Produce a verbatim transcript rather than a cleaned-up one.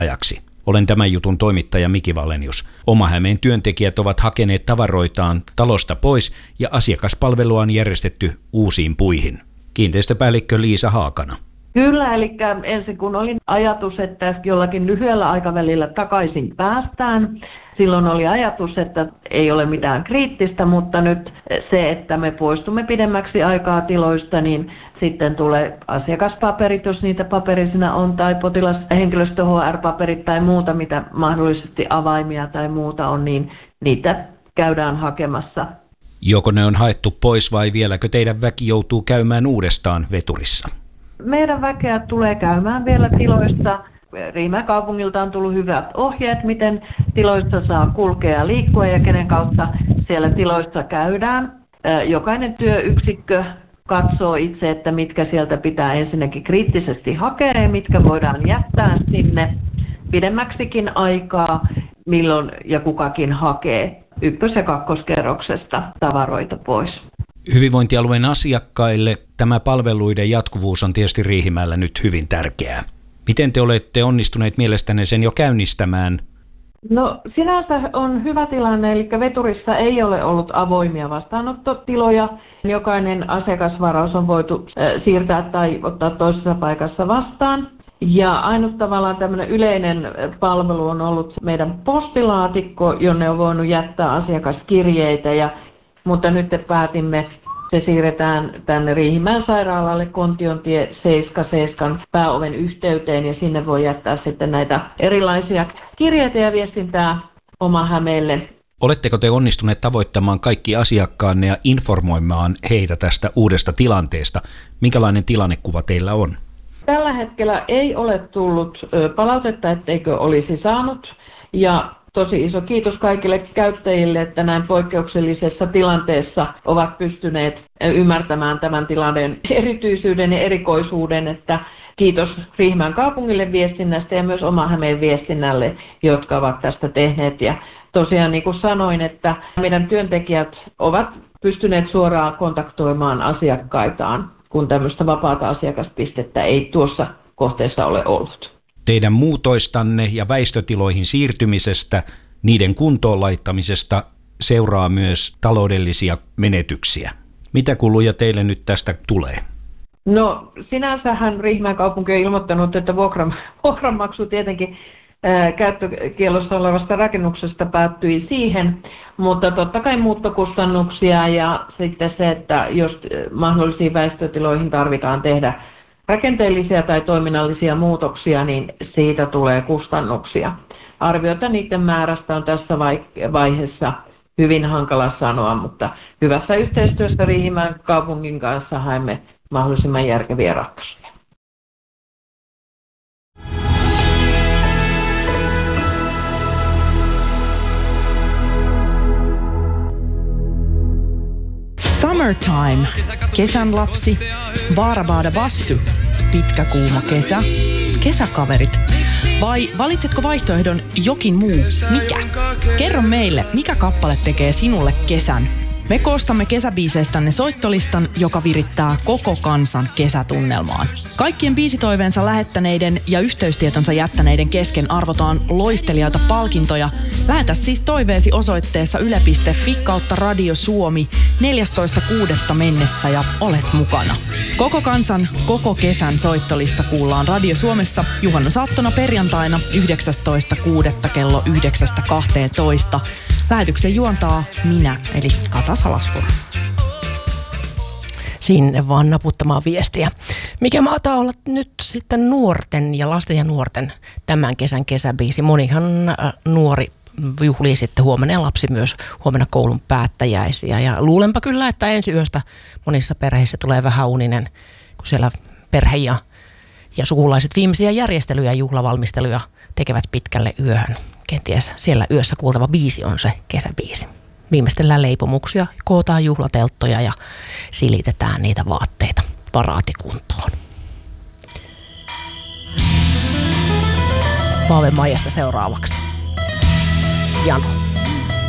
ajaksi. Olen tämän jutun toimittaja Miki Wallenius. Oma-Hämeen työntekijät ovat hakeneet tavaroitaan talosta pois ja asiakaspalvelua on järjestetty uusiin puihin. Kiinteistöpäällikkö Liisa Haakana. Kyllä, eli ensin kun oli ajatus, että jollakin lyhyellä aikavälillä takaisin päästään, silloin oli ajatus, että ei ole mitään kriittistä, mutta nyt se, että me poistumme pidemmäksi aikaa tiloista, niin sitten tulee asiakaspaperit, jos niitä paperisina on, tai potilashenkilöstö H R-paperit tai muuta, mitä mahdollisesti avaimia tai muuta on, niin niitä käydään hakemassa. Joko ne on haettu pois vai vieläkö teidän väki joutuu käymään uudestaan veturissa? Meidän väkeä tulee käymään vielä tiloissa. Riihimäen kaupungilta on tullut hyvät ohjeet, miten tiloissa saa kulkea ja liikkua ja kenen kautta siellä tiloissa käydään. Jokainen työyksikkö katsoo itse, että mitkä sieltä pitää ensinnäkin kriittisesti hakea ja mitkä voidaan jättää sinne pidemmäksikin aikaa, milloin ja kukakin hakee ykkös- ja kakkoskerroksesta tavaroita pois. Hyvinvointialueen asiakkaille tämä palveluiden jatkuvuus on tietysti Riihimäellä nyt hyvin tärkeää. Miten te olette onnistuneet mielestänne sen jo käynnistämään? No sinänsä on hyvä tilanne, eli veturissa ei ole ollut avoimia vastaanottotiloja. Jokainen asiakasvaraus on voitu siirtää tai ottaa toisessa paikassa vastaan. Ja ainut tavallaan tämmöinen yleinen palvelu on ollut meidän postilaatikko, jonne on voinut jättää asiakaskirjeitä. Ja, mutta nyt päätimme, se siirretään tänne Riihimäen sairaalalle Kontiontie seitsemänkymmentäseitsemän pääoven yhteyteen ja sinne voi jättää sitten näitä erilaisia kirjeitä ja viestintää Oma-Hämeelle. Oletteko te onnistuneet tavoittamaan kaikki asiakkaanne ja informoimaan heitä tästä uudesta tilanteesta? Minkälainen tilannekuva teillä on? Tällä hetkellä ei ole tullut palautetta, etteikö olisi saanut. Ja tosi iso kiitos kaikille käyttäjille, että näin poikkeuksellisessa tilanteessa ovat pystyneet ymmärtämään tämän tilanteen erityisyyden ja erikoisuuden, että kiitos Riihimäen kaupungille viestinnästä ja myös Oma-Hämeen viestinnälle, jotka ovat tästä tehneet. Ja tosiaan niin kuin sanoin, että meidän työntekijät ovat pystyneet suoraan kontaktoimaan asiakkaitaan, kun tämmöistä vapaata asiakaspistettä ei tuossa kohteessa ole ollut. Teidän muutoistanne ja väistötiloihin siirtymisestä, niiden kuntoon laittamisesta seuraa myös taloudellisia menetyksiä. Mitä kuluja teille nyt tästä tulee? No sinänsähän Riihimäen kaupunki on ilmoittanut, että vuokran, vuokranmaksu tietenkin ää, käyttökiellossa olevasta rakennuksesta päättyi siihen, mutta totta kai muuttokustannuksia ja sitten se, että jos mahdollisiin väistötiloihin tarvitaan tehdä rakenteellisia tai toiminnallisia muutoksia, niin siitä tulee kustannuksia. Arviota niiden määrästä on tässä vaiheessa hyvin hankala sanoa, mutta hyvässä yhteistyössä Riihimäen kaupungin kanssa haemme mahdollisimman järkeviä ratkaisuja. Summertime, kesän lapsi, Baarabaada Bastu, pitkä kuuma kesä, kesäkaverit. Vai valitsetko vaihtoehdon jokin muu? Mikä? Kerro meille, mikä kappale tekee sinulle kesän. Me koostamme kesäbiiseistänne soittolistan, joka virittää koko kansan kesätunnelmaan. Kaikkien biisitoiveensa lähettäneiden ja yhteystietonsa jättäneiden kesken arvotaan loistelijaita palkintoja. Lähetä siis toiveesi osoitteessa yle piste fi kautta Radio Suomi neljästoista kuudetta mennessä ja olet mukana. Koko kansan, koko kesän soittolista kuullaan Radio Suomessa juhannusaattona perjantaina yhdeksästoista kuudetta kello yhdeksästä kahteentoista. Lähetyksen juontaa minä, eli Kata Salaspuro. Sinne vaan naputtamaan viestiä. Mikä mahtaa olla nyt sitten nuorten ja lasten ja nuorten tämän kesän kesäbiisi? Monihan äh, nuori juhlii sitten huomenna ja lapsi myös huomenna koulun päättäjäisiä. Ja luulenpa kyllä, että ensi yöstä monissa perheissä tulee vähän uninen, kun siellä perhe ja, ja sukulaiset viimeisiä järjestelyjä ja juhlavalmisteluja tekevät pitkälle yöhön. Kenties siellä yössä kuultava biisi on se kesäbiisi. Viimeistellään leipomuksia, kootaan juhlatelttoja ja silitetään niitä vaatteita paraatikuntoon. Vaave Maijasta seuraavaksi. Jano.